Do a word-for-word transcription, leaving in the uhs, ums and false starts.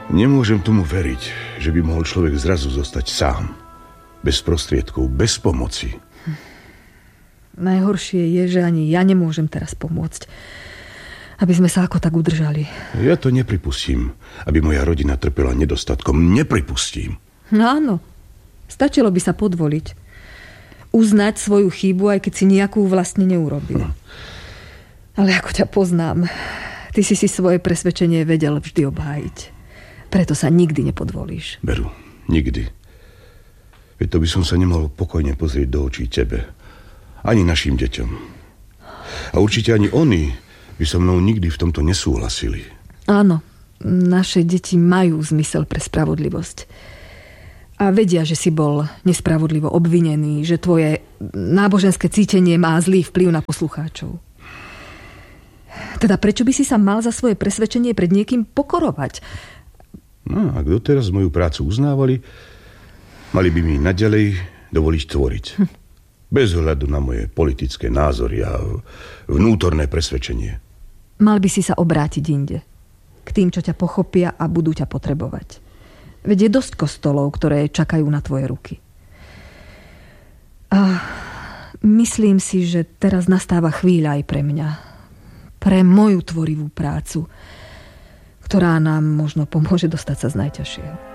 Nemôžem tomu veriť, že by mohol človek zrazu zostať sám. Bez prostriedkov, bez pomoci. Hm. Najhoršie je, že ani ja nemôžem teraz pomôcť. Aby sme sa ako tak udržali. Ja to nepripustím, aby moja rodina trpela nedostatkom. Nepripustím. No áno. Stačilo by sa podvoliť. Uznať svoju chybu, aj keď si nejakú vlastne neurobil. Hm. Ale ako ťa poznám, ty si si svoje presvedčenie vedel vždy obhájiť. Preto sa nikdy nepodvolíš. Beru, nikdy. Veď to by som sa nemohol pokojne pozrieť do očí tebe. Ani našim deťom. A určite ani oni by so mnou nikdy v tomto nesúhlasili. Áno, naše deti majú zmysel pre spravodlivosť. A vedia, že si bol nespravodlivo obvinený, že tvoje náboženské cítenie má zlý vplyv na poslucháčov. Teda prečo by si sa mal za svoje presvedčenie pred niekým pokorovať? No, ak doteraz moju prácu uznávali, mali by mi naďalej dovoliť tvoriť. Hm. Bez ohľadu na moje politické názory a vnútorné presvedčenie. Mal by si sa obrátiť inde. K tým, čo ťa pochopia a budú ťa potrebovať. Veď je dosť kostolov, ktoré čakajú na tvoje ruky. A myslím si, že teraz nastáva chvíľa aj pre mňa. Pre moju tvorivú prácu, ktorá nám možno pomôže dostať sa z najťažšieho.